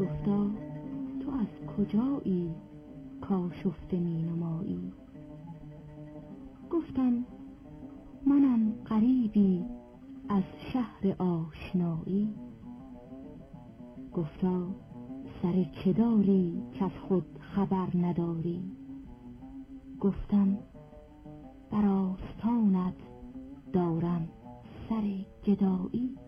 گفتا تو از کجایی کآشفته می نمایی؟ گفتم منم غریبی از شهر آشنایی. گفتا سر چه داری که از خود خبر نداری؟ گفتم بر آستانت دارم سر گدایی.